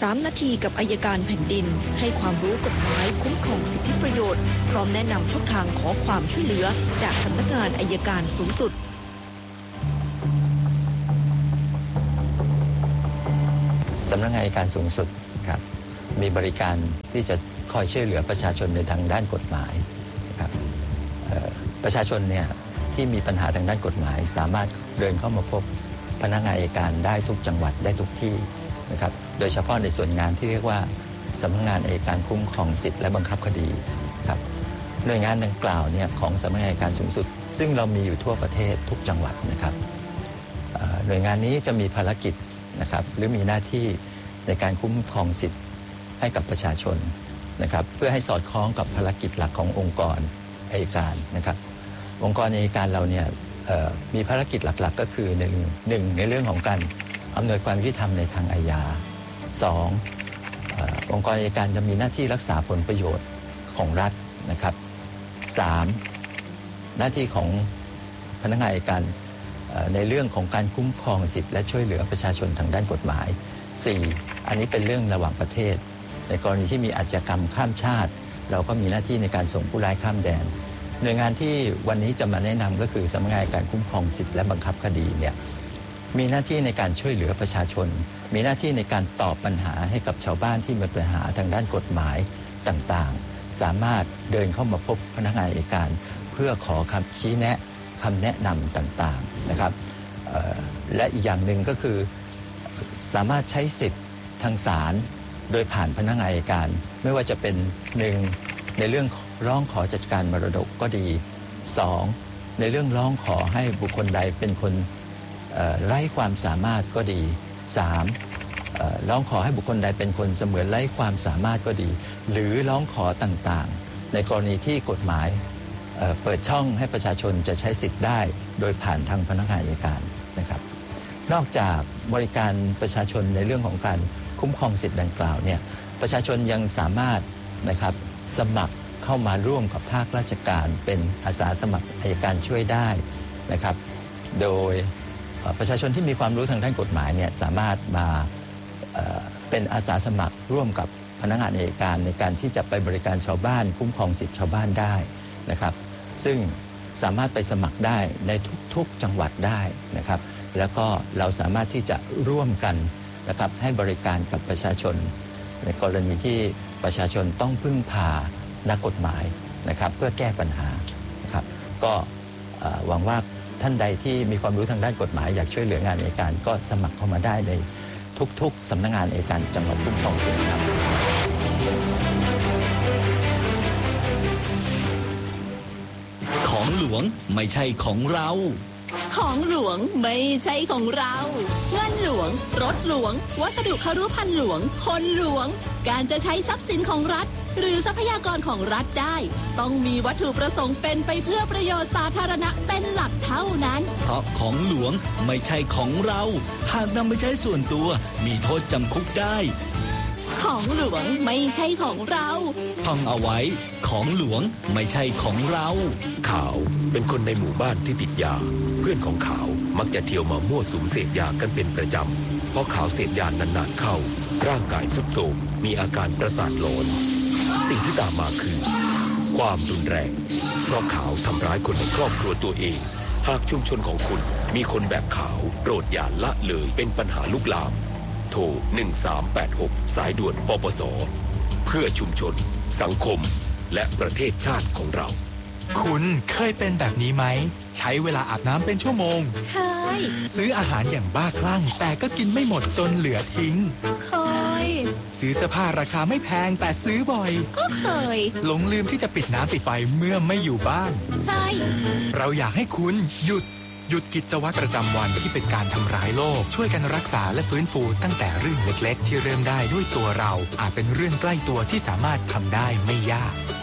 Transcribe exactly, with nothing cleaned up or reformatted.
สามนาทีกับอัยการแผ่นดินให้ความรู้กฎหมายคุ้มครองสิทธิประโยชน์พร้อมแนะนำช่องทางขอความช่วยเหลือจากสำนักงานอัยการสูงสุดสำนักงานอัยการสูงสุดครับมีบริการที่จะคอยช่วยเหลือประชาชนในทางด้านกฎหมายครับประชาชนเนี่ยที่มีปัญหาทางด้านกฎหมายสามารถเดินเข้ามาพบพนักงานอัยการได้ทุกจังหวัดได้ทุกที่นะครับโดยเฉพาะในส่วนงานที่เรียกว่าสำนักงานอัยการคุ้มครองสิทธิและบังคับคดีครับหน่วยงานดังกล่าวเนี่ยของสำนักงานอัยการสูงสุดซึ่งเรามีอยู่ทั่วประเทศทุกจังหวัดนะครับหน่วยงานนี้จะมีภารกิจนะครับหรือมีหน้าที่ในการคุ้มครองสิทธิให้กับประชาชนนะครับเพื่อให้สอดคล้องกับภารกิจหลักขององค์กรอัยการนะครับองค์กรอัยการเราเนี่ยมีภารกิจหลักๆก็คือหนึ่งหนึ่งในเรื่องของการอำนวยความยุติธรรมในทางอาญาสององค์กรอัยการจะมีหน้าที่รักษาผลประโยชน์ของรัฐนะครับสามหน้าที่ของพนักงานอัยการในเรื่องของการคุ้มครองสิทธิและช่วยเหลือประชาชนทางด้านกฎหมายสี่อันนี้เป็นเรื่องระหว่างประเทศในกรณีที่มีอาชญากรรมข้ามชาติเราก็มีหน้าที่ในการส่งผู้ร้ายข้ามแดนหน่วยงานที่วันนี้จะมาแนะนำก็คือสำนักงานการคุ้มครองสิทธิและบังคับคดีเนี่ยมีหน้าที่ในการช่วยเหลือประชาชนมีหน้าที่ในการตอบปัญหาให้กับชาวบ้านที่มีปัญหาทางด้านกฎหมายต่างๆสามารถเดินเข้ามาพบพนักงานอัยการเพื่อขอคำชี้แนะคำแนะนำต่างๆนะครับและอีกอย่างหนึ่งก็คือสามารถใช้สิทธิ์ทางศาลโดยผ่านพนักงานอัยการไม่ว่าจะเป็นหนึ่งในเรื่องร้องขอจัดการมรดกก็ดีสองในเรื่องร้องขอให้บุคคลใดเป็นคนไร้ความสามารถก็ดีสามร้องขอให้บุคคลใดเป็นคนเสมือนไร้ความสามารถก็ดีหรือร้องขอต่างๆในกรณีที่กฎหมายเปิดช่องให้ประชาชนจะใช้สิทธิ์ได้โดยผ่านทางพนักงานอัยการนะครับนอกจากบริการประชาชนในเรื่องของการคุ้มครองสิทธิ์ดังกล่าวเนี่ยประชาชนยังสามารถนะครับสมัครเข้ามาร่วมกับภาคราชการเป็นอาสาสมัครอัยการช่วยได้นะครับโดยประชาชนที่มีความรู้ทางด้านกฎหมายเนี่ยสามารถมาเป็นอาสาสมัครร่วมกับพนักงานอัยการในการที่จะไปบริการชาวบ้านคุ้มครองสิทธิชาวบ้านได้นะครับซึ่งสามารถไปสมัครได้ในทุกๆจังหวัดได้นะครับแล้วก็เราสามารถที่จะร่วมกันนะครับให้บริการกับประชาชนในกรณีที่ประชาชนต้องพึ่งพานักกฎหมายนะครับเพื่อแก้ปัญหานะครับก็หวังว่าท่านใดที่มีความรู้ทางด้านกฎหมายอยากช่วยเหลืองานอัยการก็สมัครเข้ามาได้ในทุกๆสำนักงานอัยการจังหวัดคุ้มครองสิทธิครับของหลวงไม่ใช่ของเราของหลวงไม่ใช่ของเราเงินหลวงรถหลวงวัสดุคฤภัณฑ์หลวงคนหลวงการจะใช้ทรัพย์สินของรัฐหรือทรัพยากรของรัฐได้ต้องมีวัตถุประสงค์เป็นไปเพื่อประโยชน์สาธารณะเป็นหลักเท่านั้นเพราะของหลวงไม่ใช่ของเราหากนำไปใช้ส่วนตัวมีโทษจำคุกได้ของหลวงไม่ใช่ของเราท่องเอาไว้ของหลวงไม่ใช่ของเราขาวเป็นคนในหมู่บ้านที่ติดยาเพื่อนของขาวมักจะเที่ยวมามั่วสุมเสพยากันเป็นประจำเพราะขาวเสพยานานๆเข้าร่างกายทรุดโทรมมีอาการประสาทหลอนสิ่งที่ตามมาคือความรุนแรงเพราะขาวทำร้ายคนในครอบครัวตัวเองหากชุมชนของคุณมีคนแบบขาวโปรดอย่าละเลยเป็นปัญหาลุกลามโทรหนึ่งสามแปดหกสายด่วนปปสเพื่อชุมชนสังคมและประเทศชาติของเราคุณเคยเป็นแบบนี้ไหมใช้เวลาอาบน้ำเป็นชั่วโมงเคยซื้ออาหารอย่างบ้าคลั่งแต่ก็กินไม่หมดจนเหลือทิ้งเคยซื้อเสื้อผ้าราคาไม่แพงแต่ซื้อบ่อยก็เคยหลงลืมที่จะปิดน้ำปิดไฟเมื่อไม่อยู่บ้านใช่เราอยากให้คุณหยุดหยุดกิจวัตรประจำวันที่เป็นการทำร้ายโลกช่วยกันรักษาและฟื้นฟูตั้งแต่เรื่องเล็กๆที่เริ่มได้ด้วยตัวเราอาจเป็นเรื่องใกล้ตัวที่สามารถทำได้ไม่ยาก